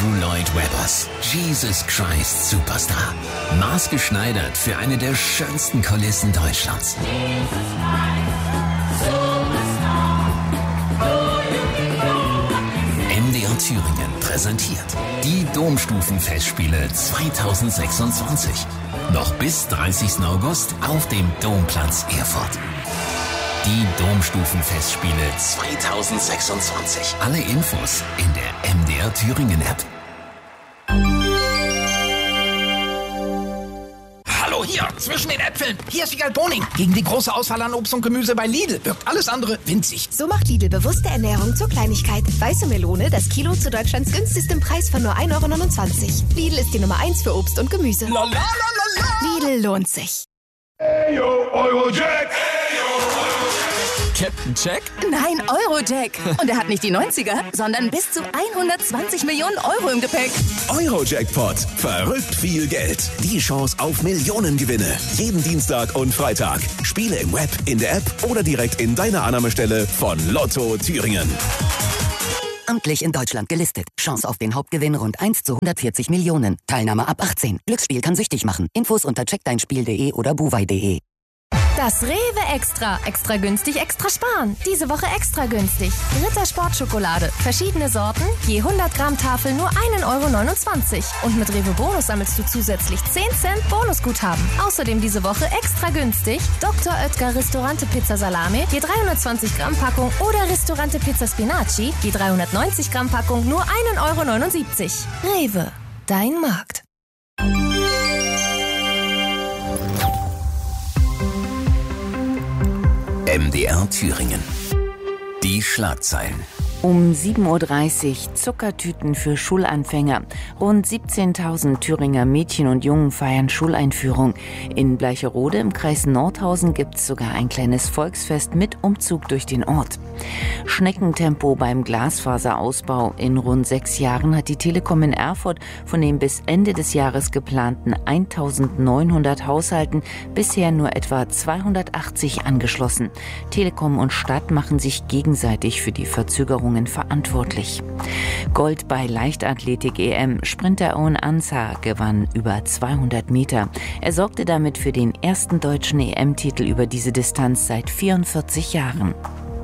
Andrew Lloyd Webbers. Jesus Christ Superstar. Maßgeschneidert für eine der schönsten Kulissen Deutschlands. MDR Thüringen präsentiert die Domstufenfestspiele 2026. Noch bis 30. August auf dem Domplatz Erfurt. Die Domstufenfestspiele 2026. Alle Infos in der MDR Thüringen App. Hallo, hier, zwischen den Äpfeln. Hier ist Wiegald Boning. Gegen die große Auswahl an Obst und Gemüse bei Lidl wirkt alles andere winzig. So macht Lidl bewusste Ernährung zur Kleinigkeit. Weiße Melone, das Kilo zu Deutschlands günstigstem Preis von nur 1,29 €. Lidl ist die Nummer 1 für Obst und Gemüse. La, la, la, la, la. Lidl lohnt sich. Hey, yo, Eurojack! Captain Jack? Nein, Eurojack. Und er hat nicht die 90er, sondern bis zu 120 Millionen Euro im Gepäck. Eurojackpot. Verrückt viel Geld. Die Chance auf Millionengewinne. Jeden Dienstag und Freitag. Spiele im Web, in der App oder direkt in deiner Annahmestelle von Lotto Thüringen. Amtlich in Deutschland gelistet. Chance auf den Hauptgewinn rund 1 zu 140 Millionen. Teilnahme ab 18. Glücksspiel kann süchtig machen. Infos unter checkdeinspiel.de oder buwei.de. Das Rewe Extra. Extra günstig, extra sparen. Diese Woche extra günstig. Ritter Sportschokolade. Verschiedene Sorten. Je 100 Gramm Tafel nur 1,29 €. Und mit Rewe Bonus sammelst du zusätzlich 10 Cent Bonusguthaben. Außerdem diese Woche extra günstig. Dr. Oetker Ristorante Pizza Salami. Je 320 Gramm Packung. Oder Ristorante Pizza Spinaci. Je 390 Gramm Packung nur 1,79 €. Rewe. Dein Markt. MDR Thüringen. Die Schlagzeilen. Um 7:30 Uhr Zuckertüten für Schulanfänger. Rund 17.000 Thüringer Mädchen und Jungen feiern Schuleinführung. In Bleicherode im Kreis Nordhausen gibt es sogar ein kleines Volksfest mit Umzug durch den Ort. Schneckentempo beim Glasfaserausbau. In rund 6 Jahren hat die Telekom in Erfurt von den bis Ende des Jahres geplanten 1.900 Haushalten bisher nur etwa 280 angeschlossen. Telekom und Stadt machen sich gegenseitig für die Verzögerungen verantwortlich. Gold bei Leichtathletik-EM. Sprinter Owen Ansah gewann über 200 Meter. Er sorgte damit für den ersten deutschen EM-Titel über diese Distanz seit 44 Jahren.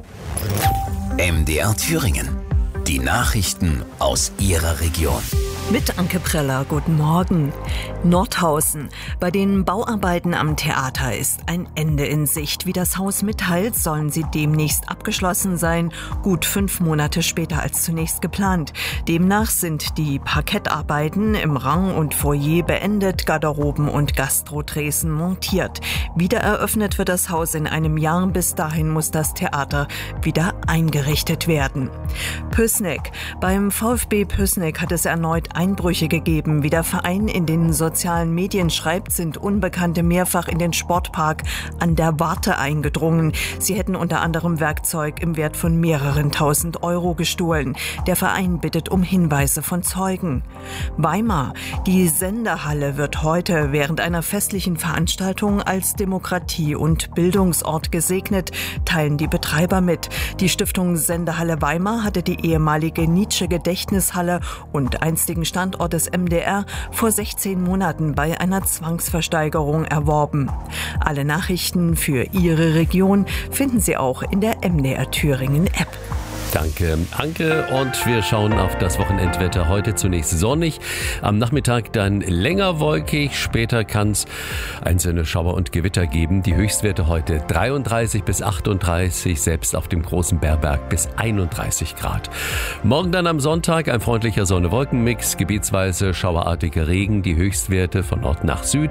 MDR Thüringen. Die Nachrichten aus Ihrer Region. Mit Anke Preller, guten Morgen. Nordhausen. Bei den Bauarbeiten am Theater ist ein Ende in Sicht. Wie das Haus mitteilt, sollen sie demnächst abgeschlossen sein, gut 5 Monate später als zunächst geplant. Demnach sind die Parkettarbeiten im Rang und Foyer beendet, Garderoben und Gastrotresen montiert. Wieder eröffnet wird das Haus in einem Jahr. Bis dahin muss das Theater wieder eingerichtet werden. Püßneck. Beim VfB Püßneck hat es erneut Einbrüche gegeben. Wie der Verein in den sozialen Medien schreibt, sind Unbekannte mehrfach in den Sportpark an der Warte eingedrungen. Sie hätten unter anderem Werkzeug im Wert von mehreren tausend Euro gestohlen. Der Verein bittet um Hinweise von Zeugen. Weimar. Die Sendehalle wird heute während einer festlichen Veranstaltung als Demokratie- und Bildungsort gesegnet, teilen die Betreiber mit. Die Stiftung Sendehalle Weimar hatte die ehemalige Nietzsche-Gedächtnishalle und einstigen Standort des MDR vor 16 Monaten bei einer Zwangsversteigerung erworben. Alle Nachrichten für Ihre Region finden Sie auch in der MDR Thüringen App. Danke, Anke. Und wir schauen auf das Wochenendwetter. Heute zunächst sonnig, am Nachmittag dann länger wolkig. Später kann es einzelne Schauer und Gewitter geben. Die Höchstwerte heute 33 bis 38, selbst auf dem großen Bärberg bis 31 Grad. Morgen dann am Sonntag ein freundlicher Sonne-Wolken-Mix, gebietsweise schauerartiger Regen. Die Höchstwerte von Nord nach Süd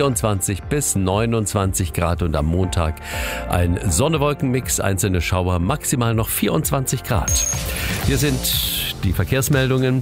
24 bis 29 Grad und am Montag ein Sonne-Wolken-Mix, einzelne Schauer, maximal noch 24 Grad. Hier sind die Verkehrsmeldungen.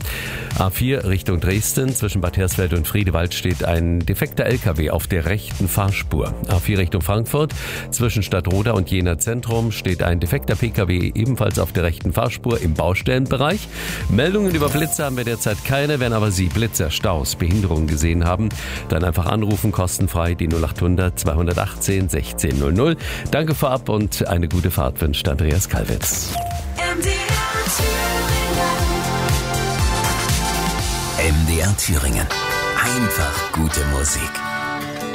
A4 Richtung Dresden. Zwischen Bad Hersfeld und Friedewald steht ein defekter LKW auf der rechten Fahrspur. A4 Richtung Frankfurt. Zwischen Stadtroda und Jena Zentrum steht ein defekter PKW ebenfalls auf der rechten Fahrspur im Baustellenbereich. Meldungen über Blitze haben wir derzeit keine. Wenn aber Sie Blitzer, Staus, Behinderungen gesehen haben, dann einfach anrufen, kostenfrei die 0800 218 1600. Danke vorab und eine gute Fahrt wünscht Andreas Kalwitz. MDR Thüringen. Einfach gute Musik.